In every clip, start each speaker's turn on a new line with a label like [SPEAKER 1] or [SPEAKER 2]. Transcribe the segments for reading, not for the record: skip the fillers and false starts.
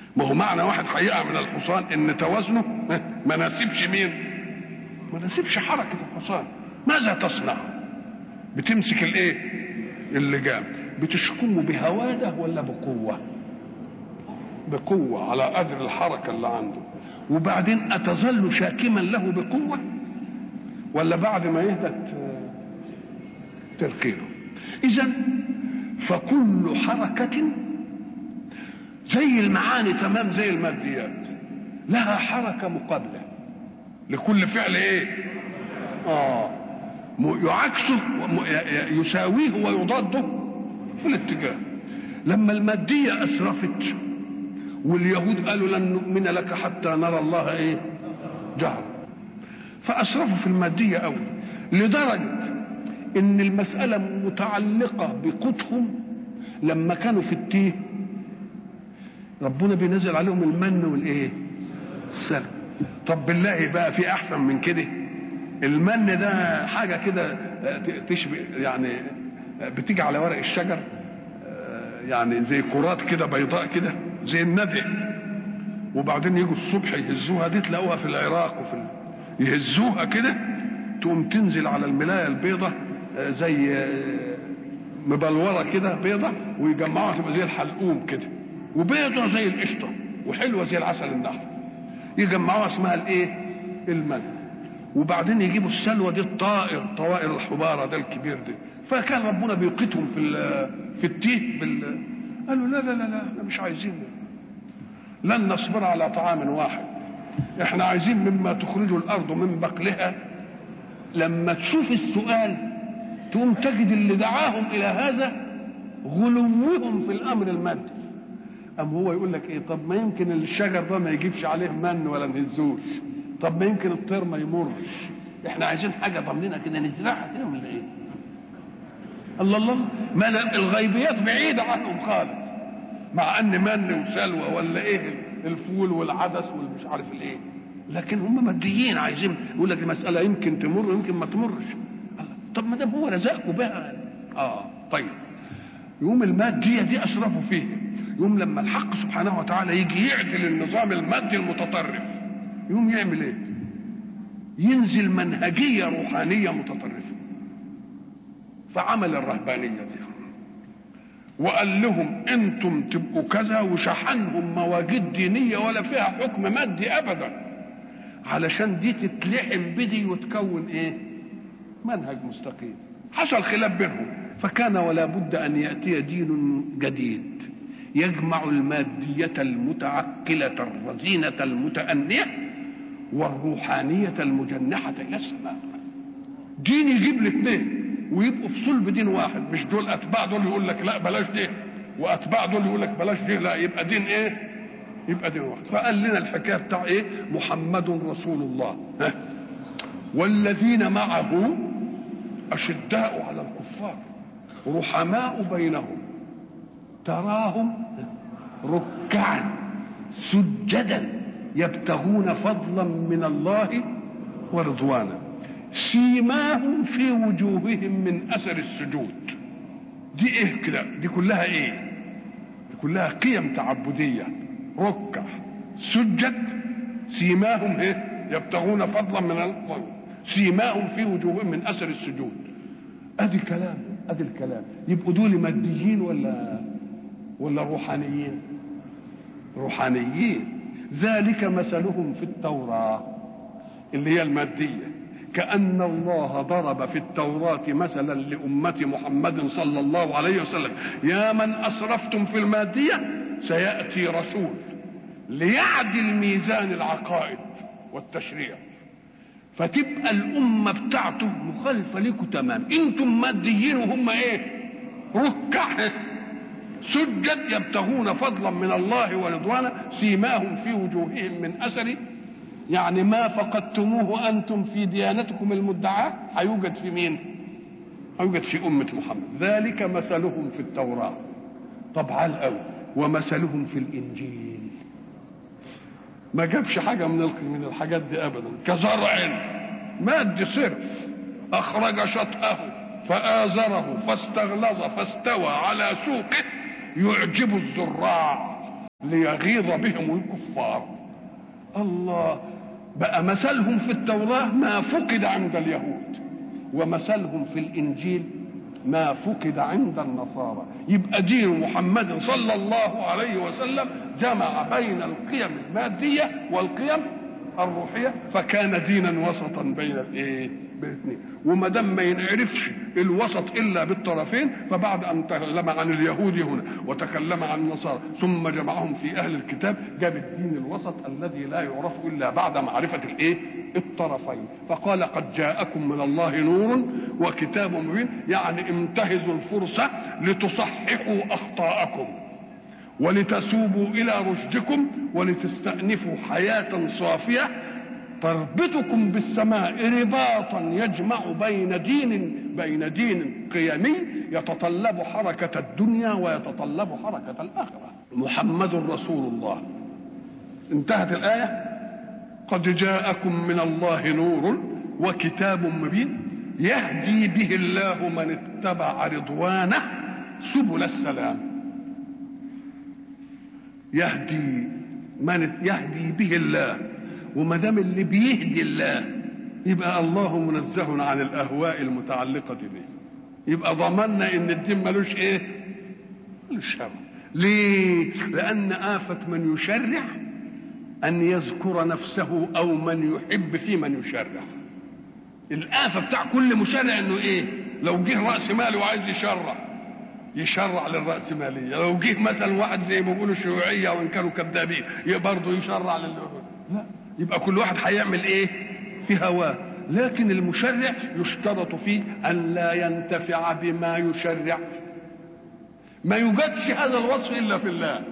[SPEAKER 1] ما هو معنى واحد هيقع من الحصان ان توازنه ما ناسبش مين؟ ما ناسبش حركه الحصان. ماذا تصنع؟ بتمسك الايه؟ اللجام، بتشكمه بهواده ولا بقوه؟ بقوه على قدر الحركه اللي عنده. وبعدين اتظل شاكما له بقوه ولا بعد ما يهدى تركيله؟ اذا فكل حركه زي المعاني تمام زي الماديات لها حركه مقابله لكل فعل ايه؟ يعكسه يساويه ويضاده في الاتجاه. لما الماديه اسرفت واليهود قالوا لن نؤمن لك حتى نرى الله ايه؟ جهر، فاسرفوا في الماديه قوي لدرجه ان المساله متعلقه بقوتهم. لما كانوا في التيه ربنا بينزل عليهم المن والايه؟ السلم. طب بالله بقى في احسن من كده؟ المن ده حاجه كده تشبه يعني بتيجي على ورق الشجر، يعني زي كرات كده بيضاء كده زي الندى، وبعدين يجوا الصبح يهزوها. دي تلاقوها في العراق يهزوها كده تقوم تنزل على الملايه البيضة زي مبلوره كده بيضة، ويجمعوها تبقى زي الحلقوم كده وبيضة زي القشطه وحلوه زي العسل النحل، يجمعوها اسمها الايه؟ المن. وبعدين يجيبوا السلوى دي طوائر الحباره ده الكبير ده. فكان ربنا بيوقتهم في التيه قالوا لا لا لا لا احنا مش عايزين، لن نصبر على طعام واحد، احنا عايزين مما تخرج الارض من بقلها. لما تشوف السؤال تقوم تجد اللي دعاهم الى هذا غلوهم في الامر المادي. هو يقول لك ايه؟ طب ما يمكن الشجر ده ما يجيبش عليه من ولا نهزوش، طب ما يمكن الطير ما يمرش، احنا عايزين حاجه ضمننا كده نزرعها كده ولا ايه؟ الله الله، ما الغيبيات بعيده عنهم خالص، مع ان من وسلوى ولا ايه الفول والعدس والمش عارف الايه، لكن هم ماديين عايزين يقول لك المساله يمكن تمر ويمكن ما تمرش. طب ما دام هو رزقكم بقى طيب. يوم الماديه دي اشرفوا فيه. يوم لما الحق سبحانه وتعالى يجي يعدل النظام المادي المتطرف يوم يعمل ايه؟ ينزل منهجيه روحانيه متطرفه. فعمل الرهبانيه دي وقال لهم انتم تبقوا كذا، وشحنهم مواجيد دينيه ولا فيها حكم مادي ابدا، علشان دي تتلحم بدي وتكون ايه؟ منهج مستقيم. حصل خلاف بينهم، فكان ولا بد ان ياتي دين جديد يجمع الماديه المتعقله الرزينه المتأنية والروحانيه المجنحه الى السماء. دين يجيب الاثنين ويبقوا في صلب دين واحد، مش دول اتباع دول يقول لك لا بلاش دي، واتباع دول يقول لك بلاش دي، لا يبقى دين ايه؟ يبقى دين واحد. فقال لنا الحكايه بتاع ايه؟ محمد رسول الله والذين معه اشداء على الكفار رحماء بينهم تراهم ركعا سجدا يبتغون فضلا من الله ورضوانا سيماهم في وجوههم من اثر السجود. دي ايه كده؟ دي كلها ايه؟ دي كلها قيم تعبديه. ركع سجد سيماهم ايه؟ يبتغون فضلا من الله سيماهم في وجوههم من اثر السجود. ادي كلام، ادي الكلام. يبقوا دول ماديين ولا روحانيين؟ روحانيين. ذلك مثلهم في التوراة اللي هي المادية. كأن الله ضرب في التوراة مثلا لأمة محمد صلى الله عليه وسلم: يا من أسرفتم في المادية سيأتي رسول ليعدل ميزان العقائد والتشريع، فتبقى الأمة بتاعته مخالفة لكم تمام. انتم ماديين وهم ايه؟ ركع سجد يبتغون فضلا من الله ورضوانا سيماهم في وجوههم من أثر، يعني ما فقدتموه أنتم في ديانتكم المدعاة هيوجد في مين؟ هيوجد في أمة محمد. ذلك مثلهم في التوراة. طبعا الأول ومثلهم في الإنجيل ما جابش حاجة من الحاجات دي أبدا. كزرع مادي صرف أخرج شطأه فآزره فاستغلظ فاستوى على سوقه يعجب الزراع ليغيظ بهم الكفار. الله، بقى مثلهم في التوراة ما فقد عند اليهود، ومثلهم في الإنجيل ما فقد عند النصارى. يبقى دين محمد صلى الله عليه وسلم جمع بين القيم المادية والقيم الروحية، فكان دينا وسطا بين الاثنين. وما دام ما ينعرفش الوسط الا بالطرفين، فبعد ان تكلم عن اليهود هنا وتكلم عن النصارى ثم جمعهم في اهل الكتاب، جاب الدين الوسط الذي لا يعرف الا بعد معرفة الطرفين. فقال قد جاءكم من الله نور وكتاب مبين، يعني انتهزوا الفرصة لتصححوا اخطاءكم ولتسوبوا الى رشدكم ولتستأنفوا حياة صافية تربطكم بالسماء رباطا يجمع بين دين قيمي يتطلب حركة الدنيا ويتطلب حركة الآخرة. محمد رسول الله. انتهت الآية. قد جاءكم من الله نور وكتاب مبين يهدي به الله من اتبع رضوانه سبل السلام. يهدي به الله، وما دام اللي بيهدي الله يبقى الله منزه عن الاهواء المتعلقه به، يبقى ضمننا ان الدين ملوش ملوش هوى. ليه؟ لان آفة من يشرع ان يذكر نفسه او من يحب في من يشرع. الآفة بتاع كل مشرع انه لو جه رأس مالي وعايز يشرع للرأسمالية، لو جه مثلا واحد زي ما بيقولوا الشيوعية وان كانوا كذابين برضه يشرع لا، يبقى كل واحد هيعمل في هواه. لكن المشرع يشترط فيه ان لا ينتفع بما يشرع، ما يوجدش هذا الوصف الا في الله،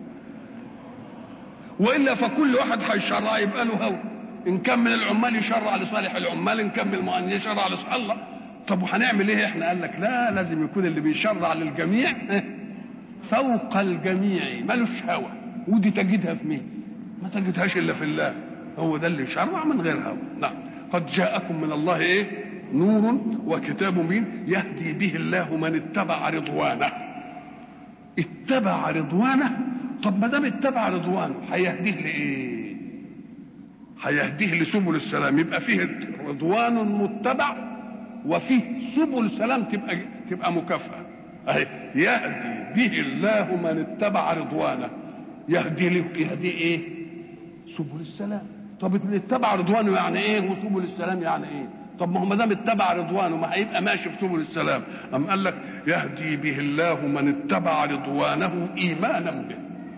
[SPEAKER 1] والا فكل واحد هيشرع يبقى له هوى. ان كان من العمال يشرع لصالح العمال، ان كان من المؤمنين يشرع لصالح الله. طب وهنعمل ايه احنا؟ قال لك لا، لازم يكون اللي بيشرع للجميع فوق الجميع ملوش هوى. ودي تجدها في مين؟ ما تجدهاش الا في الله، هو ده اللي يشرع من غير هوى. نعم. قد جاءكم من الله نور وكتاب مبين يهدي به الله من اتبع رضوانه. اتبع رضوانه. طب ما دام اتبع رضوانه هيهديه لايه؟ هيهديه لسبل السلام. يبقى فيه رضوان متبع وفيه سبل سلام تبقى مكافأة. اهي يهدي به الله من اتبع رضوانه. يهدي سبل السلام. طب اتبع رضوانه يعني وسبل السلام يعني طب ما هو ما دام اتبع رضوانه ما هيبقى ماشي في سبل السلام. أم قال لك يهدي به الله من اتبع رضوانه ايمانا به.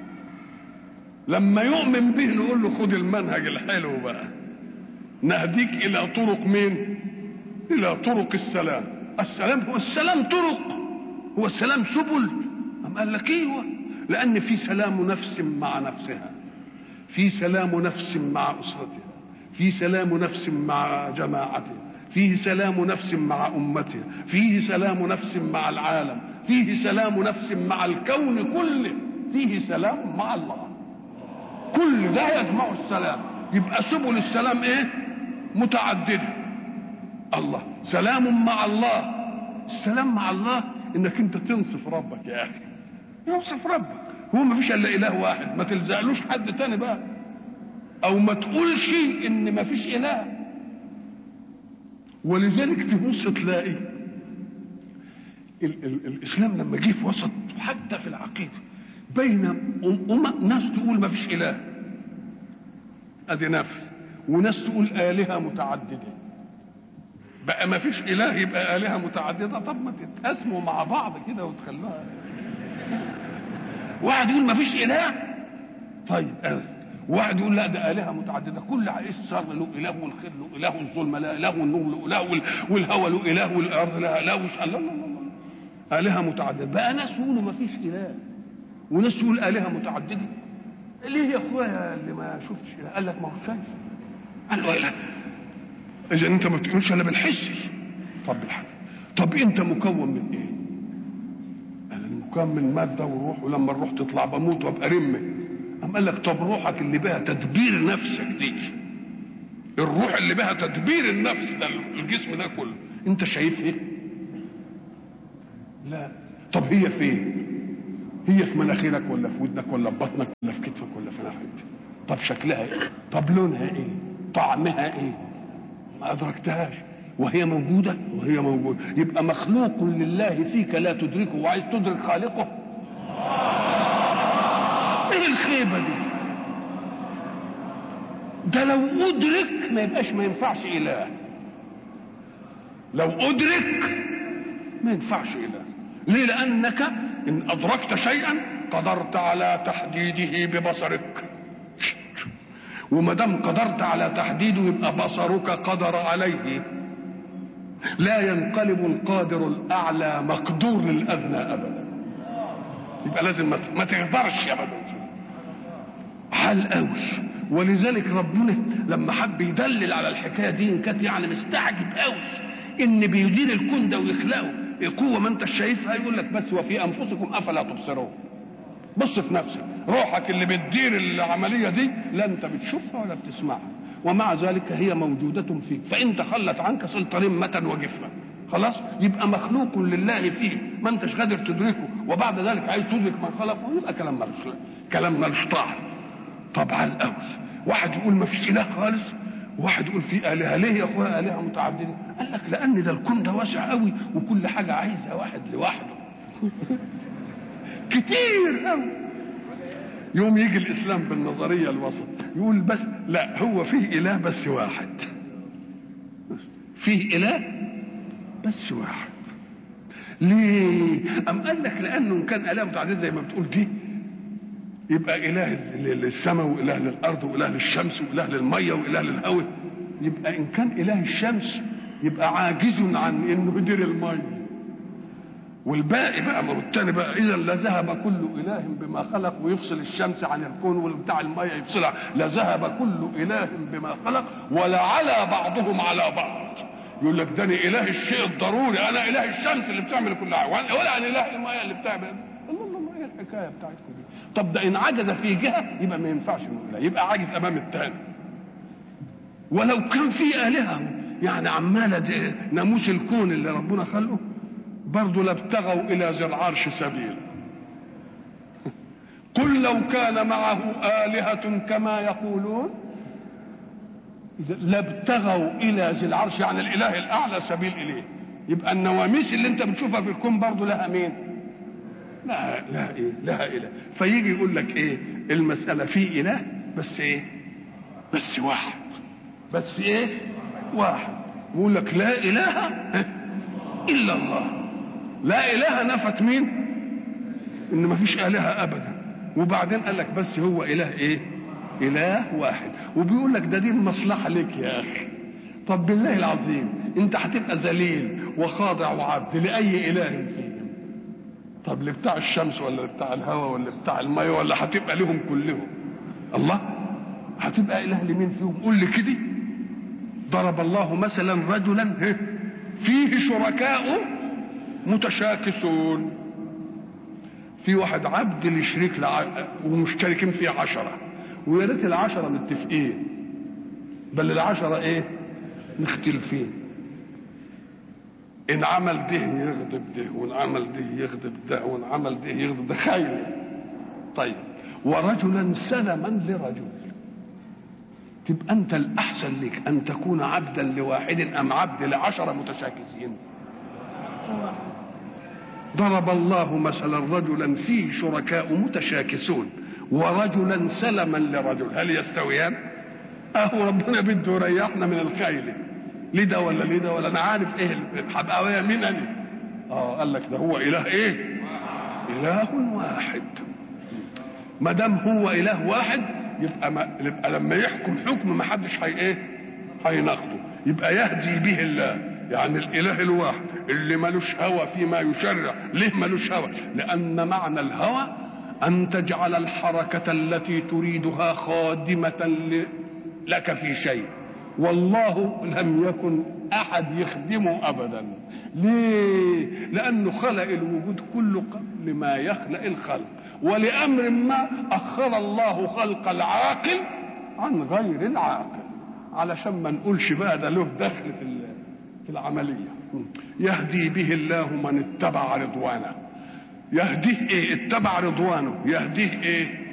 [SPEAKER 1] لما يؤمن به نقول له خد المنهج الحلو بقى، نهديك الى طرق مين؟ الى طرق السلام. السلام هو السلام طرق، هو السلام سبل. أم قال لك لان في سلام نفس مع نفسها، في سلام نفس مع اسرتها، في سلام نفس مع جماعتها، فيه سلام نفس مع امتها، فيه سلام نفس مع العالم، فيه سلام نفس مع الكون كله، فيه سلام مع الله. كل ده يجمع السلام. يبقى سبل السلام متعدده. الله سلام مع الله. السلام مع الله انك انت تنصف ربك يا اخي، ينصف ربك. هو ما فيش الا اله واحد، ما تلزقلوش حد تاني بقى، او ما تقولش ان ما فيش اله. ولذلك تبص تلاقي الاسلام لما جه في وسط حتى في العقيده بين ناس تقول ما فيش اله، ادي نفي، وناس تقول الهه متعدده. بقى ما فيش اله يبقى الهه متعدده. طب ما تتقاسموا مع بعض كده وتخلوها. واحد يقول ما فيش اله، طيب واحد يقول لا ده الهه متعدده، كل الشر له اله، والخير له اله، والظلم له اله، والنور له اله، والهوى له اله، والارض لها اله، لا الهه متعدده. بقى ناس يقولوا ما فيش اله وناس يقول الهه متعدده. ليه يا اخويا اللي ما شفتش اله؟ قال لك ما هو شايف. قال له اله اذا انت ما بتقولش انا بالحس. طب بالحس. طب انت مكون من ايه؟ قال مكون من ماده وروح، ولما الروح تطلع بموت وابقى رمه. قام قال لك طب روحك اللي بها تدبير نفسك دي، الروح اللي بها تدبير النفس ده، الجسم ده كله، انت شايف لا. طب هي فين؟ هي في مناخيرك ولا في ودنك ولا في بطنك ولا في كتفك ولا في ناحيتك؟ طب شكلها ايه؟ طب لونها ايه؟ طعمها ايه؟ ما ادركتهاش وهي موجوده. يبقى مخلوق لله فيك لا تدركه وعايز تدرك خالقه. ايه الخيبه دي؟ ده لو ادرك ما ينفعش اله. لو ادرك ما ينفعش اله. ليه؟ لانك ان ادركت شيئا قدرت على تحديده ببصرك، وما دام قدرت على تحديده يبقى بصرك قدر عليه. لا ينقلب القادر الاعلى مقدور للادنى ابدا. يبقى لازم ما تقدرش ابدا. حال قوي. ولذلك ربنا لما حب يدلل على الحكايه دي كانت يعني مستعجب قوي ان بيدير الكون ده ويخلقه قوه ما انت شايفها، يقول لك بس وفي انفسكم افلا تبصرون. بص في نفسك، روحك اللي بتدير العمليه دي لا انت بتشوفها ولا بتسمعها، ومع ذلك هي موجوده فيك. فان تخلت عنك صرت رمه وجفه. خلاص؟ يبقى مخلوق لله فيه ما انتش قادر تدركه، وبعد ذلك عايز تدرك من خلقه، يبقى كلام مالوش طعم. طبعا الاول واحد يقول ما فيش اله خالص، وواحد يقول في الهه. ليه يا اخويا الهه متعدده؟ قال لك لان ده الكون ده واسع قوي وكل حاجه عايزه واحد لوحده. كتير قوي. يوم يجي الاسلام بالنظريه الوسط يقول بس لا، هو فيه اله بس واحد. فيه اله بس واحد. ليه؟ ام قال لك لانه ان كان اله متعدده زي ما بتقول دي يبقى اله للسماء واله للارض واله للشمس واله للميه واله للهواء. يبقى ان كان اله الشمس يبقى عاجز عن انه يدير الميه، والباقي بقى والتاني بقى اذا لذهب كل اله بما خلق ويفصل الشمس عن الكون والبتاع الميه يفصلها، لذهب كل اله بما خلق ولعلى بعضهم على بعض. يقول لك ده اله الشيء الضروري، انا اله الشمس اللي بتعمل كل حاجه، ولا انا اله الميه اللي بتعمل. الله ما هي الحكايه بتاعتكم دي؟ طب ده ان عجز في جهه يبقى ما ينفعش نقول، يبقى عاجز امام الثاني. ولو كان في الهه يعني عماله ناموس الكون اللي ربنا خلقه برضه لابتغوا الى ذي العرش سبيلا. قل لو كان معه آلهة كما يقولون لابتغوا الى ذي العرش، يعني الاله الاعلى سبيل اليه. يبقى النواميس اللي انت بتشوفها في الكون برضه لها مين؟ لا ايه؟ لها اله. فيجي يقول لك ايه؟ المسألة في اله بس ايه؟ بس واحد. بس ايه؟ واحد. يقول لك لا اله الا الله. لا اله نفت مين؟ ان ما فيش الهه ابدا. وبعدين قال لك بس هو اله ايه؟ اله واحد. وبيقول لك ده دي المصلحه لك يا اخي. طب بالله العظيم انت هتبقى ذليل وخاضع وعبد لاي اله فيهم؟ طب لبتاع الشمس ولا لبتاع الهواء ولا بتاع الميه، ولا هتبقى لهم كلهم؟ الله، هتبقى اله لمين فيهم؟ قول لي كده. ضرب الله مثلا رجلا فيه شركاء متشاكسون. في واحد عبد لشريك ومشتركين فيه 10، ويا ريت ال10 متفقين، بل ال10 ايه؟ مختلفين. ان عمل ده يغضب ده، وان عمل ده يغضب ده، وان عمل ده يغضب ده. خير. طيب ورجلا سلما لرجل. تبقى انت الاحسن لك ان تكون عبدا لواحد ام عبد ل10 متشاكسين؟ ضرب الله مثلا رجلا فيه شركاء متشاكسون ورجلا سلما لرجل، هل يستويان؟ ربنا بده يريحنا من الخيل. لده ولا لده ولا انا عارف ايه هبقى مين انا؟ قال لك ده هو اله ايه؟ اله واحد. ما دام هو اله واحد يبقى لما يحكم حكم ما حدش هيناقضه. يبقى يهدي به الله، يعني الاله الواحد اللي ملوش هوى فيما يشرع. ليه ملوش هوى؟ لان معنى الهوى ان تجعل الحركه التي تريدها خادمه لك في شيء، والله لم يكن احد يخدمه ابدا. ليه؟ لانه خلق الوجود كله قبل ما يخلق الخلق، ولامر ما اخر الله خلق العاقل عن غير العاقل، علشان ما نقولش بقى ده له دخل في العمليه. يهدي به الله من اتبع رضوانه. يهديه ايه؟ اتبع رضوانه يهديه ايه؟